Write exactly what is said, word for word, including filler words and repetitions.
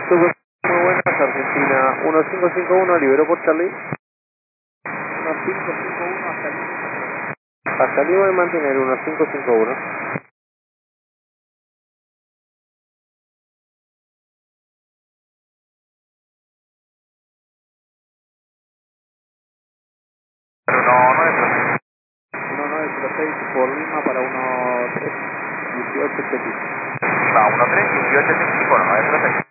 Super, muy buenas, Argentina uno cinco cinco uno, liberó por Charlie. uno cinco cinco uno hasta Lima. Hasta Lima de mantener uno cinco cinco uno. uno nueve cero seis por Lima para uno tres dieciocho ochenta y cinco. Va, uno tres dieciocho ochenta y cinco, nueve cero seis.